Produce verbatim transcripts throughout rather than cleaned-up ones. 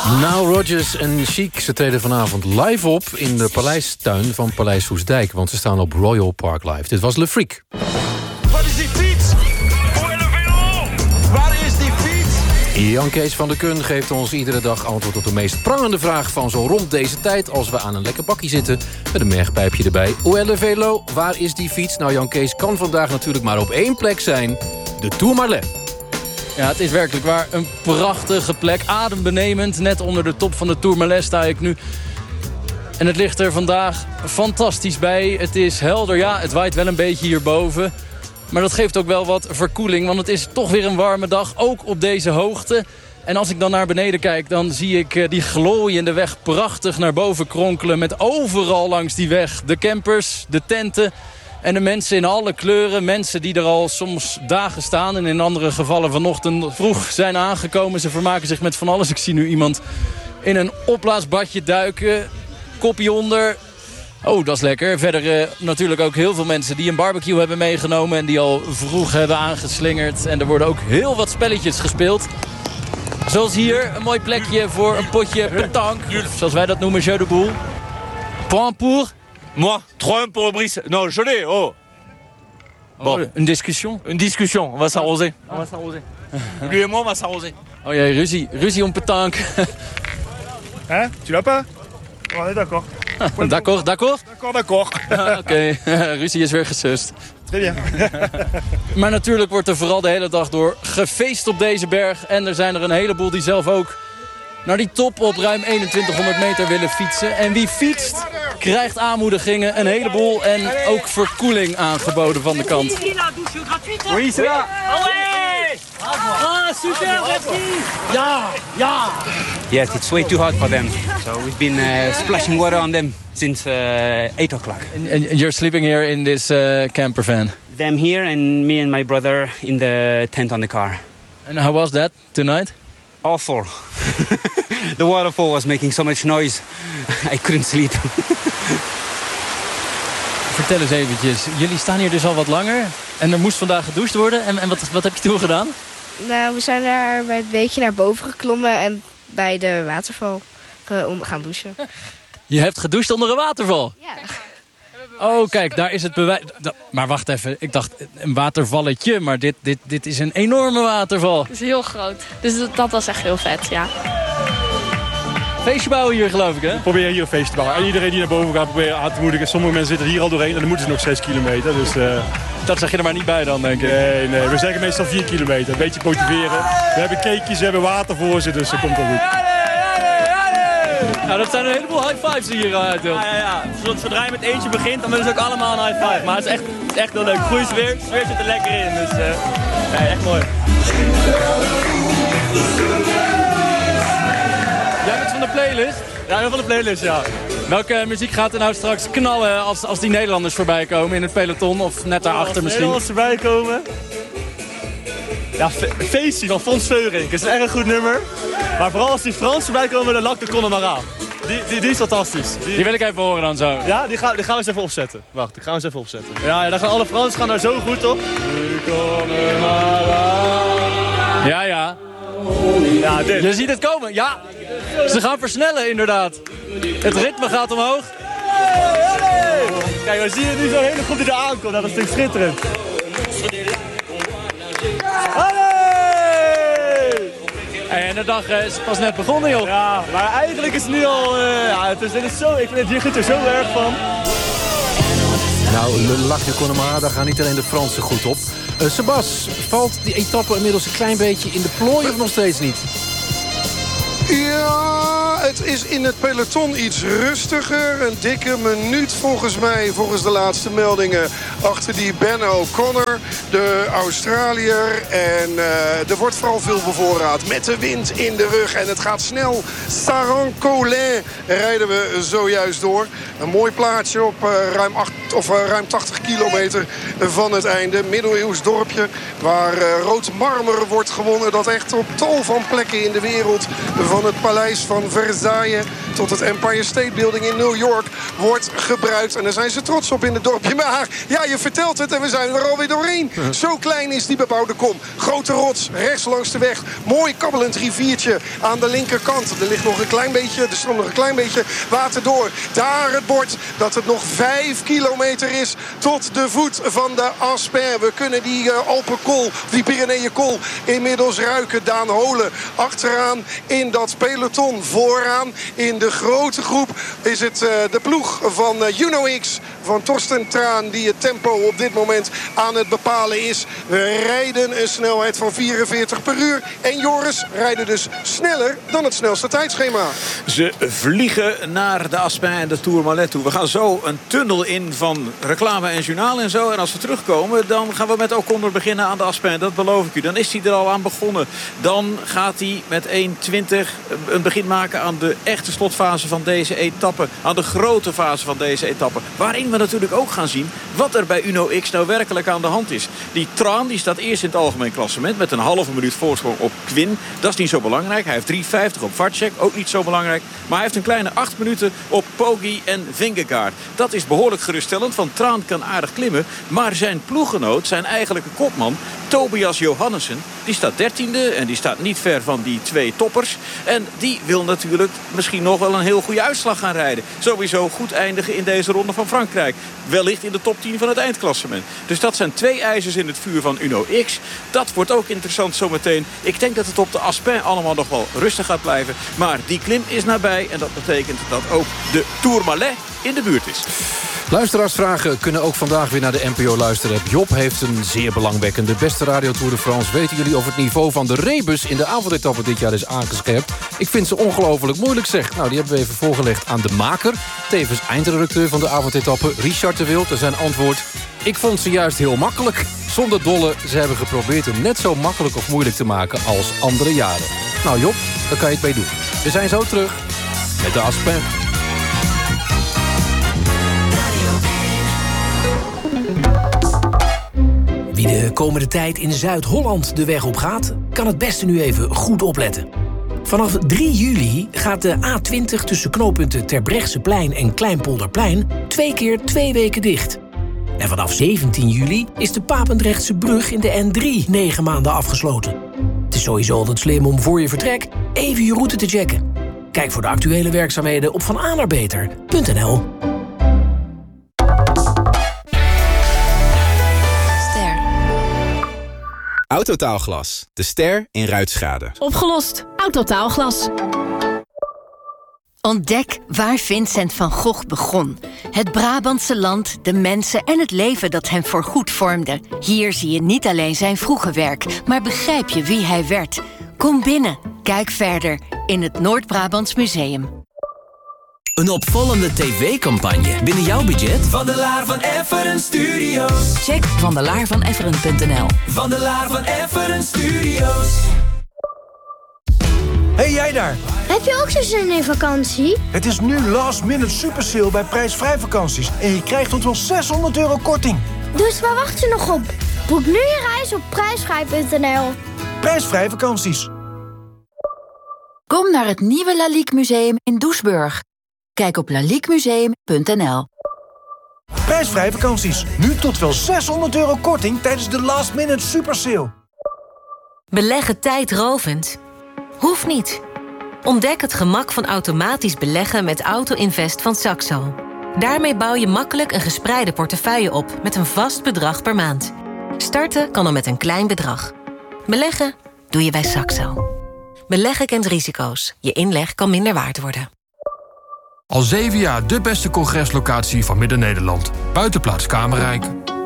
Now Rodgers en Chic, ze treden vanavond live op in de paleistuin van Paleis Soestdijk, want ze staan op Royal Park Live. Dit was Le Freak. Wat is die fiets? Waar is die fiets? Jan Kees van der Kun geeft ons iedere dag antwoord op de meest prangende vraag van zo rond deze tijd, als we aan een lekker bakje zitten met een mergpijpje erbij. Où est le vélo? Waar is die fiets? Nou, Jan Kees kan vandaag natuurlijk maar op één plek zijn. De Tourmalet. Ja, het is werkelijk waar een prachtige plek. Adembenemend. Net onder de top van de Tourmalet sta ik nu. En het ligt er vandaag fantastisch bij. Het is helder. Ja, het waait wel een beetje hierboven. Maar dat geeft ook wel wat verkoeling. Want het is toch weer een warme dag. Ook op deze hoogte. En als ik dan naar beneden kijk, dan zie ik die glooiende weg prachtig naar boven kronkelen. Met overal langs die weg de campers, de tenten. En de mensen in alle kleuren. Mensen die er al soms dagen staan. En in andere gevallen vanochtend vroeg zijn aangekomen. Ze vermaken zich met van alles. Ik zie nu iemand in een opblaasbadje duiken. Kopje onder. Oh, dat is lekker. Verder uh, natuurlijk ook heel veel mensen die een barbecue hebben meegenomen. En die al vroeg hebben aangeslingerd. En er worden ook heel wat spelletjes gespeeld. Zoals hier een mooi plekje voor een potje pétanque. Zoals wij dat noemen, jeu de boule. Point pour... Moi, trois pour le Brice. Non, je l'ai, oh. Bon. Oh, une discussion? Une discussion, on va s'arroser. On va s'arroser. Lui et moi, on va s'arroser. Oh jee, ruzie. Ruzie om pétanque. Hein? Tu l'as pas? On est d'accord. D'accord, d'accord? D'accord, d'accord. Oké, okay. Ruzie is weer gesust. Très bien. Maar natuurlijk wordt er vooral de hele dag door gefeest op deze berg. En er zijn er een heleboel die zelf ook naar die top op ruim eenentwintighonderd meter willen fietsen. En wie fietst, krijgt aanmoedigingen, een heleboel en ook verkoeling aangeboden van de kant. Oui, c'est là. Ah, super, ja, ja. Yes, it's way too hot for them. So we've been uh, splashing water on them since uh, eight o'clock. And, and you're sleeping here in this uh, camper van? Them here and me and my brother in the tent on the car. And how was that tonight? Awful. The waterfall was making so much noise. I couldn't sleep. Vertel eens eventjes. Jullie staan hier dus al wat langer. En er moest vandaag gedoucht worden. En, en wat, wat heb je toen gedaan? Nou, we zijn daar bij het beekje naar boven geklommen. En bij de waterval gaan douchen. Je hebt gedoucht onder een waterval? Ja. Oh, kijk, daar is het bewijs. Maar wacht even, ik dacht een watervalletje, maar dit, dit, dit is een enorme waterval. Het is heel groot, dus dat, dat was echt heel vet, ja. Feestje bouwen hier, geloof ik, hè? We proberen hier een feestje te bouwen. En iedereen die naar boven gaat proberen aan te moedigen. Sommige mensen zitten hier al doorheen en dan moeten ze nog zes kilometer. Dus, uh... dat zeg je er maar niet bij dan, denk ik. Nee, nee, we zeggen meestal vier kilometer. Een beetje motiveren. We hebben cakejes, we hebben water voor ze, dus dat komt wel goed. Nou, dat zijn een heleboel high fives die hier uitdeelt. Ja, ja, ja. Zodra je met eentje begint, dan willen ze ook allemaal een high five. Maar het is echt, het is echt heel leuk. Goeie sfeer, de sfeer zit er lekker in. Dus uh, ja, echt mooi. Jij bent van de playlist? Ja, ik ben van de playlist, ja. Welke muziek gaat er nou straks knallen als, als die Nederlanders voorbij komen in het peloton? Of net daarachter misschien? Als de Nederlanders voorbij komen? Ja, fe feestje van Fons Veurink. Dat is echt een goed nummer. Maar vooral als die Frans voorbij komen, dan Lac de Connemara. Die, die, die is fantastisch. Die... die wil ik even horen dan zo. Ja, die, ga, die gaan we eens even opzetten. Wacht, die gaan we eens even opzetten. Ja, ja, dan gaan alle Fransen gaan daar zo goed op. Ja, ja. Ja, dit. Je ziet het komen, ja. Ze gaan versnellen, inderdaad. Het ritme gaat omhoog. Kijk, we zien het nu zo hele goed die er aankomt. Dat is natuurlijk schitterend. En de dag is pas net begonnen, joh. Ja, maar eigenlijk is het nu al... Uh, ja, het is, dit is zo, ik vind het hier goed er zo erg van. Nou, Lac de Connemara, daar gaan niet alleen de Fransen goed op. Uh, Sebas, valt die etappe inmiddels een klein beetje in de plooi of nog steeds niet? Ja, het is in het peloton iets rustiger. Een dikke minuut volgens mij, volgens de laatste meldingen, achter die Ben O'Connor, de Australiër. En uh, er wordt vooral veel bevoorraad met de wind in de rug. En het gaat snel. Saran-Colin rijden we zojuist door. Een mooi plaatje op uh, ruim, acht, of, uh, ruim tachtig kilometer van het einde. Middeleeuws dorpje waar uh, rood marmer wordt gewonnen. Dat echt op tal van plekken in de wereld, van het paleis van Versailles tot het Empire State Building in New York, wordt gebruikt. En daar zijn ze trots op in het dorpje. Maar ja, je vertelt het en we zijn er alweer doorheen. Zo klein is die bebouwde kom. Grote rots, rechts langs de weg. Mooi kabbelend riviertje aan de linkerkant. Er ligt nog een klein beetje, er stroomt nog een klein beetje water door. Daar het bord dat het nog vijf kilometer is tot de voet van de Aspen. We kunnen die uh, Alpenkool, die Pyreneeënkool inmiddels ruiken. Daan Holen achteraan in dat peloton. Vooraan in de grote groep is het uh, de ploeg van uh, Juno X, van Torsten Traan, die het tempo op dit moment aan het bepalen is. We rijden een snelheid van vierenveertig per uur. En Joris rijden dus sneller dan het snelste tijdschema. Ze vliegen naar de Aspen en de Tourmalet toe. We gaan zo een tunnel in van reclame en journaal en zo. En als we terugkomen, dan gaan we met Ocon beginnen aan de Aspen. Dat beloof ik u. Dan is hij er al aan begonnen. Dan gaat hij met één twintig een begin maken aan de echte slotfase van deze etappe. Aan de grote fase van deze etappe. Waarin we natuurlijk ook gaan zien wat er bij Uno X nou werkelijk aan de hand is. Die Traan die staat eerst in het algemeen klassement met een halve minuut voorsprong op Quinn. Dat is niet zo belangrijk. Hij heeft drie vijftig op Vacek, ook niet zo belangrijk. Maar hij heeft een kleine acht minuten op Poggi en Vingegaard. Dat is behoorlijk geruststellend, want Traan kan aardig klimmen. Maar zijn ploeggenoot, zijn eigenlijke kopman, Tobias Johannessen, die staat dertiende en die staat niet ver van die twee toppers. En die wil natuurlijk misschien nog wel een heel goede uitslag gaan rijden. Sowieso goed eindigen in deze ronde van Frankrijk. Wellicht in de top tien van het eindklassement. Dus dat zijn twee ijzers in het vuur van Uno X. Dat wordt ook interessant zometeen. Ik denk dat het op de Aspen allemaal nog wel rustig gaat blijven. Maar die klim is nabij en dat betekent dat ook de Tourmalet in de buurt is. Luisteraarsvragen kunnen ook vandaag weer naar de N P O Luisterapp. Job heeft een zeer belangwekkende beste Radio Tour de France. Weten jullie of het niveau van de rebus in de avondetappe dit jaar is aangescherpt? Ik vind ze ongelooflijk moeilijk, zeg. Nou, die hebben we even voorgelegd aan de maker. Tevens eindredacteur van de avondetappe, Richard de Wild. En zijn antwoord: ik vond ze juist heel makkelijk. Zonder dolle, ze hebben geprobeerd hem net zo makkelijk of moeilijk te maken als andere jaren. Nou Job, daar kan je het mee doen. We zijn zo terug met de Aspen. Wie de komende tijd in Zuid-Holland de weg op gaat, kan het beste nu even goed opletten. Vanaf drie juli gaat de A twintig tussen knooppunten Terbrechtseplein en Kleinpolderplein twee keer twee weken dicht. En vanaf zeventien juli is de Papendrechtse brug in de N drie negen maanden afgesloten. Het is sowieso altijd slim om voor je vertrek even je route te checken. Kijk voor de actuele werkzaamheden op van a naar beter punt n l. Autotaalglas, de ster in ruitschade. Opgelost. Autotaalglas. Ontdek waar Vincent van Gogh begon. Het Brabantse land, de mensen en het leven dat hem voorgoed vormde. Hier zie je niet alleen zijn vroege werk, maar begrijp je wie hij werd. Kom binnen, kijk verder in het Noord-Brabants Museum. Een opvallende tv-campagne binnen jouw budget? Van de Laar van Efferen Studios. Check van de laar van efferen punt n l. Van de Laar van Efferen Studios. Hey jij daar! Heb je ook zo'n zin in vakantie? Het is nu last minute super sale bij prijsvrij vakanties. En je krijgt tot wel zeshonderd euro korting. Dus waar wacht je nog op? Boek nu je reis op prijsvrij punt n l. Prijsvrij vakanties. Kom naar het nieuwe Lalique Museum in Doesburg. Kijk op laliquemuseum punt n l. Prijsvrij vakanties. Nu tot wel zeshonderd euro korting tijdens de last minute super sale. Beleggen tijdrovend? Hoeft niet. Ontdek het gemak van automatisch beleggen met Auto Invest van Saxo. Daarmee bouw je makkelijk een gespreide portefeuille op met een vast bedrag per maand. Starten kan al met een klein bedrag. Beleggen doe je bij Saxo. Beleggen kent risico's. Je inleg kan minder waard worden. Al zeven jaar de beste congreslocatie van Midden-Nederland. Buitenplaats Kamerrijk.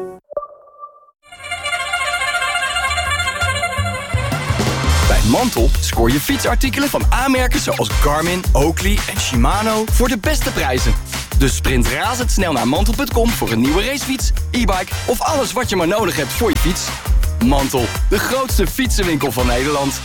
Bij Mantel scoor je fietsartikelen van aanmerken zoals Garmin, Oakley en Shimano voor de beste prijzen. Dus sprint razendsnel naar mantel punt com voor een nieuwe racefiets, e-bike of alles wat je maar nodig hebt voor je fiets. Mantel, de grootste fietsenwinkel van Nederland.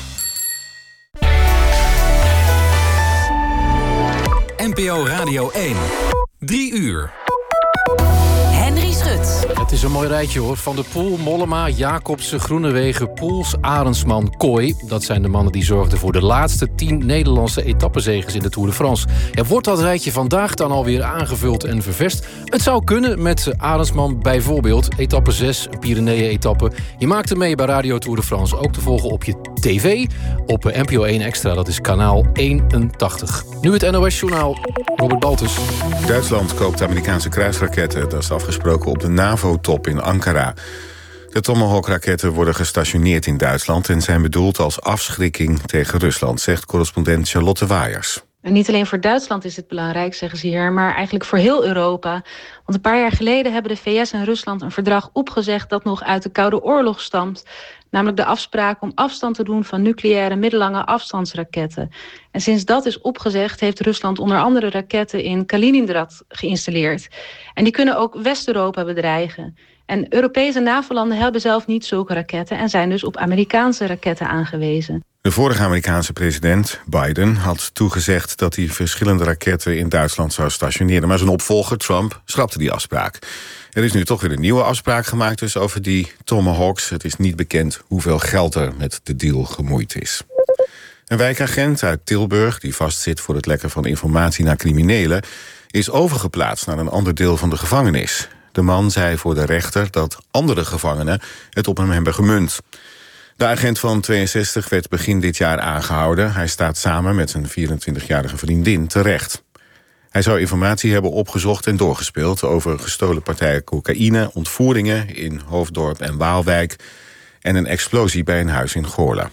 N P O Radio één. Drie uur. Henry Schut. Het is een mooi rijtje hoor. Van der Poel, Mollema, Jacobsen, Groenewegen, Poels, Arendsman, Kooi. Dat zijn de mannen die zorgden voor de laatste tien Nederlandse etappenzegers in de Tour de France. Ja, wordt dat rijtje vandaag dan alweer aangevuld en ververst? Het zou kunnen met Arendsman bijvoorbeeld. Etappe zes, Pyreneeën-etappe. Je maakt hem mee bij Radio Tour de France. Ook te volgen op je tv, op N P O één Extra. Dat is kanaal eenentachtig. Nu het N O S-journaal. Robert Baltus. Duitsland koopt Amerikaanse kruisraketten. Dat is afgesproken op de NAVO-top in Ankara. De Tomahawk-raketten worden gestationeerd in Duitsland en zijn bedoeld als afschrikking tegen Rusland, zegt correspondent Charlotte Waaiers. En niet alleen voor Duitsland is dit belangrijk, zeggen ze hier, maar eigenlijk voor heel Europa. Want een paar jaar geleden hebben de V S en Rusland een verdrag opgezegd dat nog uit de Koude Oorlog stamt. Namelijk de afspraak om afstand te doen van nucleaire middellange afstandsraketten. En sinds dat is opgezegd heeft Rusland onder andere raketten in Kaliningrad geïnstalleerd. En die kunnen ook West-Europa bedreigen. En Europese NAVO-landen hebben zelf niet zulke raketten en zijn dus op Amerikaanse raketten aangewezen. De vorige Amerikaanse president, Biden, had toegezegd dat hij verschillende raketten in Duitsland zou stationeren. Maar zijn opvolger, Trump, schrapte die afspraak. Er is nu toch weer een nieuwe afspraak gemaakt dus over die Tomahawks. Het is niet bekend hoeveel geld er met de deal gemoeid is. Een wijkagent uit Tilburg, die vastzit voor het lekken van informatie naar criminelen, is overgeplaatst naar een ander deel van de gevangenis. De man zei voor de rechter dat andere gevangenen het op hem hebben gemunt. De agent van tweeënzestig werd begin dit jaar aangehouden. Hij staat samen met zijn vierentwintigjarige vriendin terecht. Hij zou informatie hebben opgezocht en doorgespeeld over gestolen partijen cocaïne, ontvoeringen in Hoofddorp en Waalwijk en een explosie bij een huis in Goorla.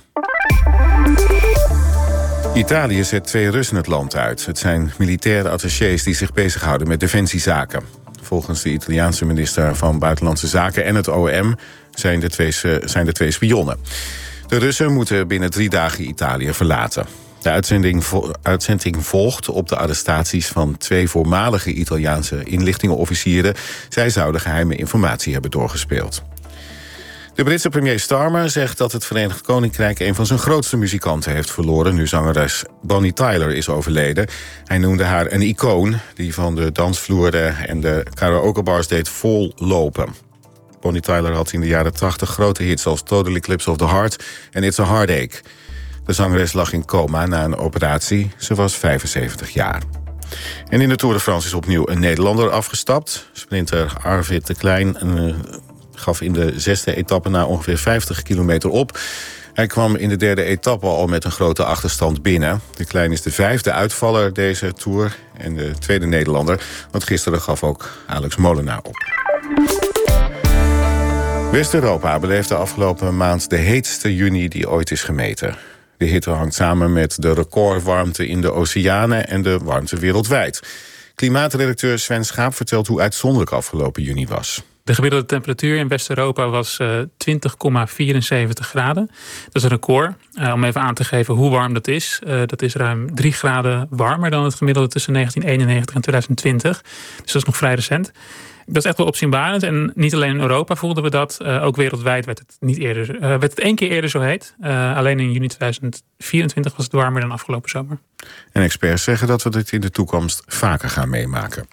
Italië zet twee Russen het land uit. Het zijn militaire attachés die zich bezighouden met defensiezaken. Volgens de Italiaanse minister van Buitenlandse Zaken en het O M zijn de twee, zijn de twee spionnen. De Russen moeten binnen drie dagen Italië verlaten. De uitzending, uitzending volgt op de arrestaties van twee voormalige Italiaanse inlichtingenofficieren. Zij zouden geheime informatie hebben doorgespeeld. De Britse premier Starmer zegt dat het Verenigd Koninkrijk een van zijn grootste muzikanten heeft verloren nu zangeres Bonnie Tyler is overleden. Hij noemde haar een icoon die van de dansvloeren en de karaokebars deed vol lopen. Bonnie Tyler had in de jaren tachtig grote hits als Total Eclipse of the Heart en It's a Heartache. De zangeres lag in coma na een operatie. Ze was vijfenzeventig jaar. En in de Tour de France is opnieuw een Nederlander afgestapt. Sprinter Arvid de Klein uh, gaf in de zesde etappe na ongeveer vijftig kilometer op. Hij kwam in de derde etappe al met een grote achterstand binnen. De Klein is de vijfde uitvaller deze Tour en de tweede Nederlander. Want gisteren gaf ook Alex Molenaar op. West-Europa beleeft de afgelopen maand de heetste juni die ooit is gemeten. De hitte hangt samen met de recordwarmte in de oceanen en de warmte wereldwijd. Klimaatredacteur Sven Schaap vertelt hoe uitzonderlijk afgelopen juni was. De gemiddelde temperatuur in West-Europa was uh, twintig komma vierenzeventig graden. Dat is een record. Uh, om even aan te geven hoe warm dat is. Uh, dat is ruim drie graden warmer dan het gemiddelde tussen negentien eenennegentig en twintig twintig. Dus dat is nog vrij recent. Dat is echt wel opzienbarend. En niet alleen in Europa voelden we dat. Uh, ook wereldwijd werd het, niet eerder, uh, werd het één keer eerder zo heet. Uh, alleen in juni tweeduizend vierentwintig was het warmer dan afgelopen zomer. En experts zeggen dat we dit in de toekomst vaker gaan meemaken.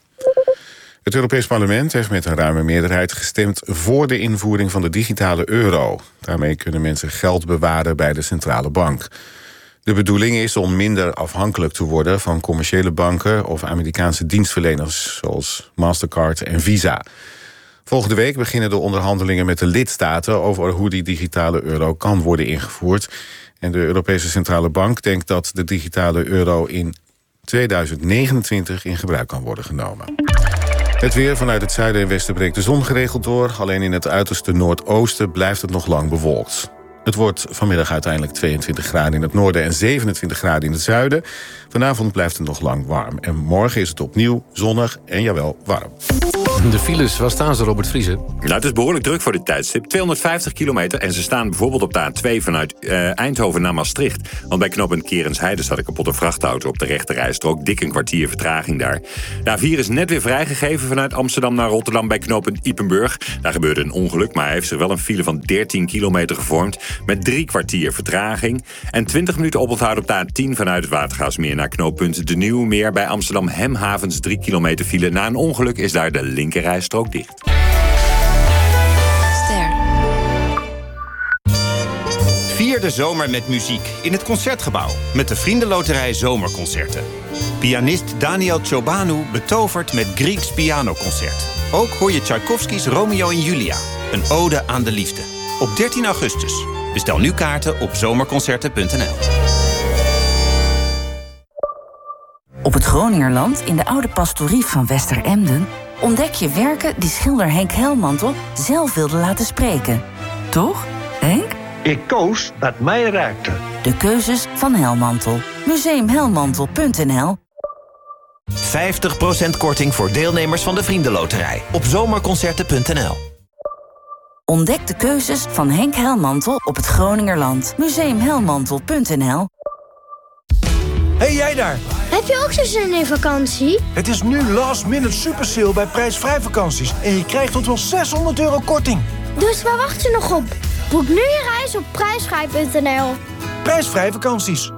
Het Europees Parlement heeft met een ruime meerderheid gestemd voor de invoering van de digitale euro. Daarmee kunnen mensen geld bewaren bij de centrale bank. De bedoeling is om minder afhankelijk te worden van commerciële banken of Amerikaanse dienstverleners zoals Mastercard en Visa. Volgende week beginnen de onderhandelingen met de lidstaten over hoe die digitale euro kan worden ingevoerd. En de Europese Centrale Bank denkt dat de digitale euro in tweeduizend negenentwintig in gebruik kan worden genomen. Het weer vanuit het zuiden en westen breekt de zon geregeld door. Alleen in het uiterste noordoosten blijft het nog lang bewolkt. Het wordt vanmiddag uiteindelijk tweeëntwintig graden in het noorden en zevenentwintig graden in het zuiden. Vanavond blijft het nog lang warm. En morgen is het opnieuw zonnig en jawel warm. De files, waar staan ze, Robert Vriesen? Nou, het is behoorlijk druk voor dit tijdstip. tweehonderdvijftig kilometer en ze staan bijvoorbeeld op de A twee vanuit uh, Eindhoven naar Maastricht. Want bij knooppunt Kerensheide staat een kapotte vrachtauto op de rechterrijstrook. Dik een kwartier vertraging daar. De A vier is net weer vrijgegeven vanuit Amsterdam naar Rotterdam bij knooppunt Ypenburg. Daar gebeurde een ongeluk, maar hij heeft zich wel een file van dertien kilometer gevormd. Met drie kwartier vertraging. En twintig minuten oponthoud op de A tien vanuit het Watergaasmeer naar knooppunt De Nieuwmeer bij Amsterdam Hemhavens. drie kilometer file. Na een ongeluk is daar de linkerrijstrook dicht. Vier de zomer met muziek in het Concertgebouw met de Vriendenloterij Zomerconcerten. Pianist Daniel Ciobanu betovert met Grieks pianoconcert. Ook hoor je Tchaikovsky's Romeo en Julia, een ode aan de liefde. Op dertien augustus. Bestel nu kaarten op zomerconcerten punt n l. Op het Groningerland, in de oude pastorie van Westeremden, ontdek je werken die schilder Henk Helmantel zelf wilde laten spreken. Toch, Henk? Ik koos wat mij raakte. De keuzes van Helmantel. museum helmantel punt n l. vijftig procent korting voor deelnemers van de Vriendenloterij op zomerconcerten punt n l. Ontdek de keuzes van Henk Helmantel op het Groningerland. museum helmantel punt n l. Hey jij daar! Heb je ook zo'n zin in vakantie? Het is nu last minute super sale bij prijsvrij vakanties. En je krijgt tot wel zeshonderd euro korting. Dus waar wacht je nog op? Boek nu je reis op prijsvrij punt n l. Prijsvrij vakanties.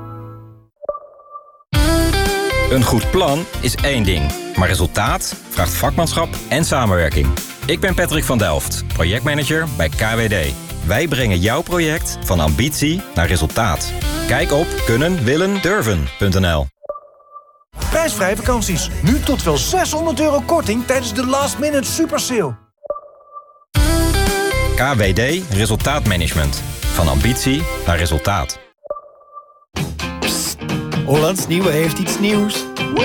Een goed plan is één ding. Maar resultaat vraagt vakmanschap en samenwerking. Ik ben Patrick van Delft, projectmanager bij K W D. Wij brengen jouw project van ambitie naar resultaat. Kijk op kunnen willen durven punt n l. Prijsvrij vakanties. Nu tot wel zeshonderd euro korting tijdens de last minute super sale. K W D Resultaatmanagement. Van ambitie naar resultaat. Psst, Hollands Nieuwe heeft iets nieuws.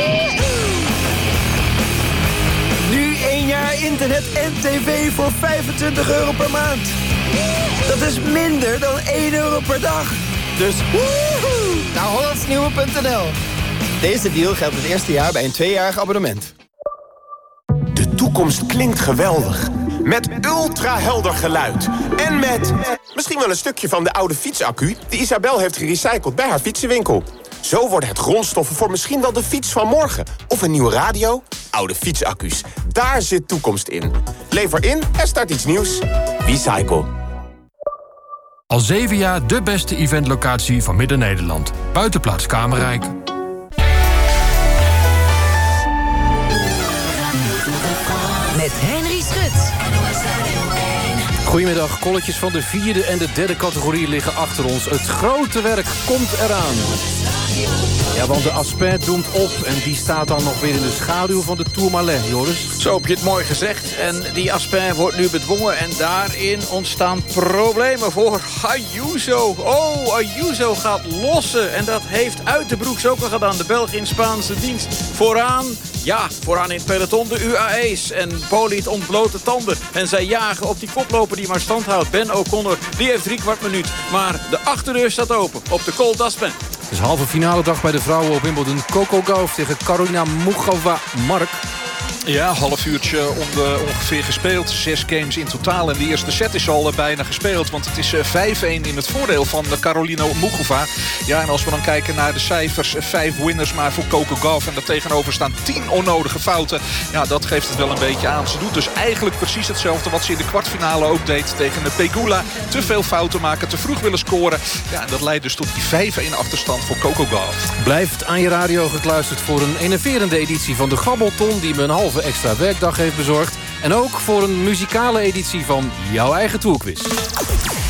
Nu één jaar internet en tv voor vijfentwintig euro per maand. Dat is minder dan één euro per dag. Dus woehoe, naar hollandsnieuwe punt n l. Deze deal geldt het eerste jaar bij een tweejarig abonnement. De toekomst klinkt geweldig. Met ultrahelder geluid. En met misschien wel een stukje van de oude fietsaccu die Isabel heeft gerecycled bij haar fietsenwinkel. Zo worden het grondstoffen voor misschien wel de fiets van morgen. Of een nieuwe radio. Oude fietsaccu's. Daar zit toekomst in. Lever in en start iets nieuws. Recycle. Al zeven jaar de beste eventlocatie van Midden-Nederland. Buitenplaats Kamerrijk. Met Henry Schut. Goedemiddag, kolletjes van de vierde en de derde categorie liggen achter ons. Het grote werk komt eraan. Ja, want de Aspin doemt op en die staat dan nog weer in de schaduw van de Tourmalet, Joris. Zo heb je het mooi gezegd. En die Aspin wordt nu bedwongen en daarin ontstaan problemen voor Ayuso. Oh, Ayuso gaat lossen. En dat heeft Uiterbroeks ook al gedaan. De Belg in Spaanse dienst. Vooraan, ja, vooraan in het peloton de U A E's. En Poliet ontblote tanden. En zij jagen op die koploper die maar stand houdt. Ben O'Connor, die heeft drie kwart minuut. Maar de achterdeur staat open op de Col d'Aspin. Het is halve finale dag bij de vrouwen op Wimbledon. Coco Gauff tegen Karolina Muchova-Mark. Ja, half uurtje onder, ongeveer gespeeld. Zes games in totaal. En de eerste set is al uh, bijna gespeeld. Want het is uh, vijf-een in het voordeel van uh, Karolina Muchova. Ja, en als we dan kijken naar de cijfers. Uh, vijf winners maar voor Coco Gauff. En daartegenover staan tien onnodige fouten. Ja, dat geeft het wel een beetje aan. Ze doet dus eigenlijk precies hetzelfde wat ze in de kwartfinale ook deed tegen de Pegula. Te veel fouten maken, te vroeg willen scoren. Ja, en dat leidt dus tot die vijf-een achterstand voor Coco Gauff. Blijft aan je radio gekluisterd voor een enerverende editie van de Gabbelton... die me een halve extra werkdag heeft bezorgd. En ook voor een muzikale editie van jouw eigen Tourquiz.